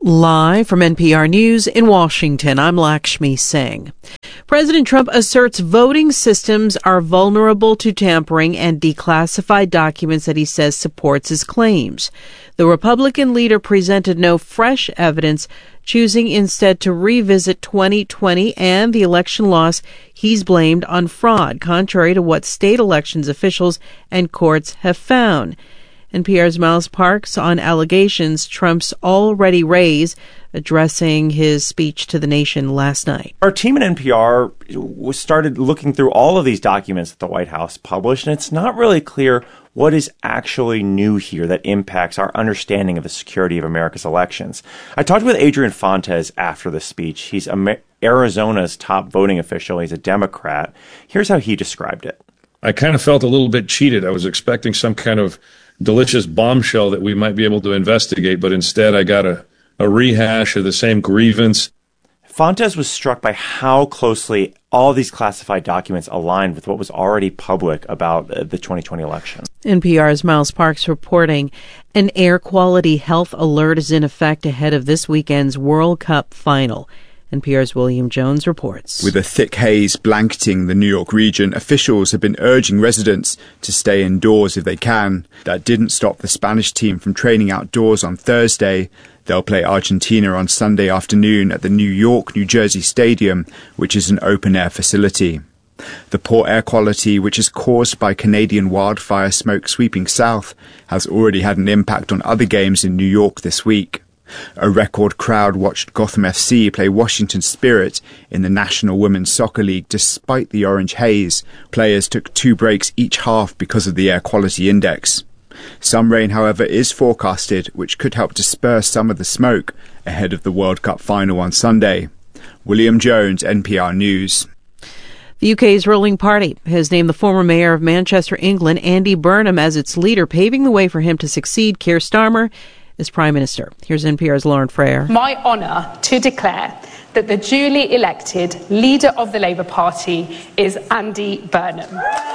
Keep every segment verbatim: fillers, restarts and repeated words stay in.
Live from N P R News in Washington, I'm Lakshmi Singh. President Trump asserts voting systems are vulnerable to tampering and declassified documents that he says supports his claims. The Republican leader presented no fresh evidence, choosing instead to revisit twenty twenty and the election loss he's blamed on fraud, contrary to what state elections officials and courts have found. N P R's Miles Parks on allegations Trump's already raised, addressing his speech to the nation last night. Our team at N P R started looking through all of these documents that the White House published, and it's not really clear what is actually new here that impacts our understanding of the security of America's elections. I talked with Adrian Fontes after the speech. He's Amer- Arizona's top voting official. He's a Democrat. Here's how he described it. I kind of felt a little bit cheated. I was expecting some kind of delicious bombshell that we might be able to investigate, but instead I got a, a rehash of the same grievance. Fontes was struck by how closely all these classified documents aligned with what was already public about the twenty twenty election. N P R's Miles Parks reporting an air quality health alert is in effect ahead of this weekend's World Cup final. N P R's William Jones reports. With a thick haze blanketing the New York region, officials have been urging residents to stay indoors if they can. That didn't stop the Spanish team from training outdoors on Thursday. They'll play Argentina on Sunday afternoon at the New York-New Jersey Stadium, which is an open-air facility. The poor air quality, which is caused by Canadian wildfire smoke sweeping south, has already had an impact on other games in New York this week. A record crowd watched Gotham F C play Washington Spirit in the National Women's Soccer League despite the orange haze. Players took two breaks each half because of the air quality index. Some rain, however, is forecasted, which could help disperse some of the smoke ahead of the World Cup final on Sunday. William Jones, N P R News. The U K's ruling party has named the former mayor of Manchester, England, Andy Burnham, as its leader, paving the way for him to succeed Keir Starmer as Prime Minister. Here's N P R's Lauren Freyer. My honour to declare that the duly elected leader of the Labour Party is Andy Burnham.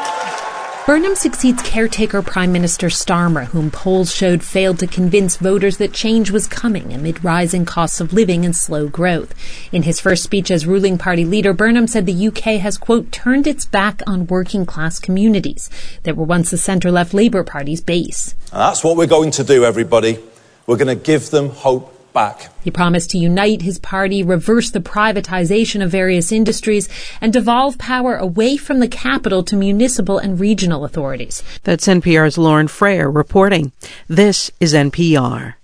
Burnham succeeds caretaker Prime Minister Starmer, whom polls showed failed to convince voters that change was coming amid rising costs of living and slow growth. In his first speech as ruling party leader, Burnham said the U K has, quote, turned its back on working class communities that were once the centre-left Labour Party's base. And that's what we're going to do, everybody. We're going to give them hope back. He promised to unite his party, reverse the privatisation of various industries, and devolve power away from the capital to municipal and regional authorities. That's N P R's Lauren Freyer reporting. This is N P R.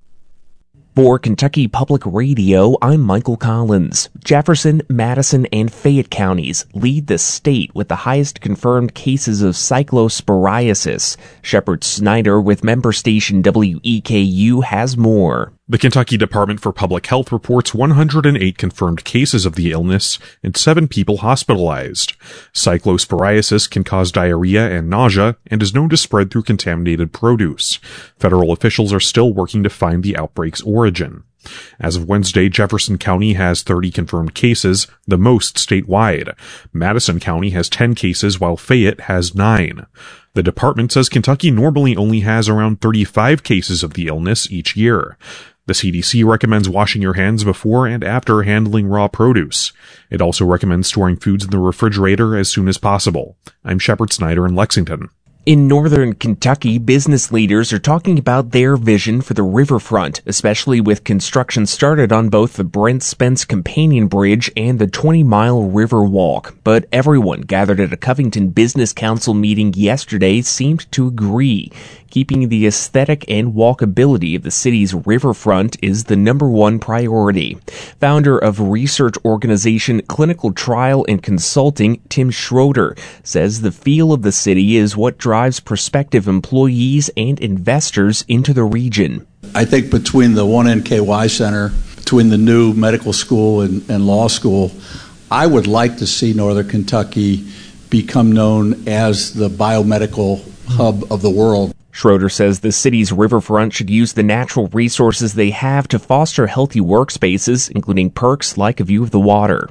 For Kentucky Public Radio, I'm Michael Collins. Jefferson, Madison, and Fayette counties lead the state with the highest confirmed cases of cyclosporiasis. Shepard Snyder with member station W E K U has more. The Kentucky Department for Public Health reports one hundred eight confirmed cases of the illness and seven people hospitalized. Cyclosporiasis can cause diarrhea and nausea and is known to spread through contaminated produce. Federal officials are still working to find the outbreak's origin. As of Wednesday, Jefferson County has thirty confirmed cases, the most statewide. Madison County has ten cases, while Fayette has nine. The department says Kentucky normally only has around thirty-five cases of the illness each year. The C D C recommends washing your hands before and after handling raw produce. It also recommends storing foods in the refrigerator as soon as possible. I'm Shepard Snyder in Lexington. In northern Kentucky, business leaders are talking about their vision for the riverfront, especially with construction started on both the Brent Spence Companion Bridge and the twenty-mile River Walk. But everyone gathered at a Covington Business Council meeting yesterday seemed to agree. Keeping the aesthetic and walkability of the city's riverfront is the number one priority. Founder of research organization Clinical Trial and Consulting, Tim Schroeder, says the feel of the city is what drives prospective employees and investors into the region. I think between the one N K Y Center, between the new medical school and, and law school, I would like to see Northern Kentucky become known as the biomedical hub of the world. Schroeder says the city's riverfront should use the natural resources they have to foster healthy workspaces, including perks like a view of the water.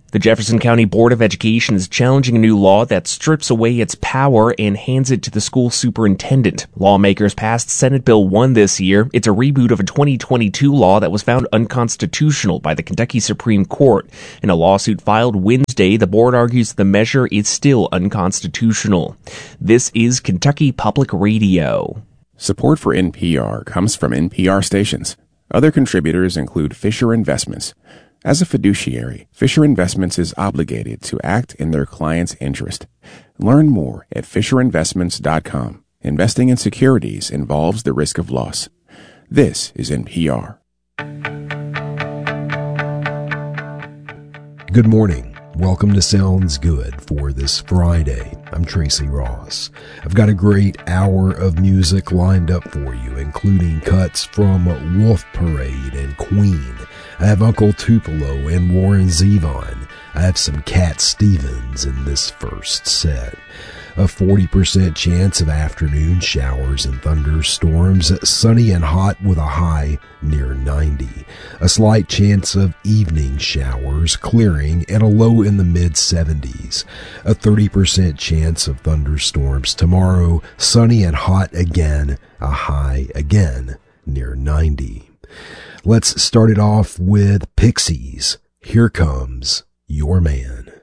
The Jefferson County Board of Education is challenging a new law that strips away its power and hands it to the school superintendent. Lawmakers passed Senate Bill one this year. It's a reboot of a twenty twenty-two law that was found unconstitutional by the Kentucky Supreme Court. In a lawsuit filed Wednesday, the board argues the measure is still unconstitutional. This is Kentucky Public Radio. Support for N P R comes from N P R stations. Other contributors include Fisher Investments. As a fiduciary, Fisher Investments is obligated to act in their client's interest. Learn more at fisher investments dot com. Investing in securities involves the risk of loss. This is N P R. Good morning. Welcome to Sounds Good for this Friday. I'm Tracy Ross. I've got a great hour of music lined up for you, including cuts from Wolf Parade and Queen. I have Uncle Tupelo and Warren Zevon. I have some Cat Stevens in this first set. A forty percent chance of afternoon showers and thunderstorms, sunny and hot with a high near ninety. A slight chance of evening showers, clearing, and a low in the mid seventies. A thirty percent chance of thunderstorms tomorrow, sunny and hot again, a high again near ninety. Let's start it off with Pixies. Here Comes Your Man.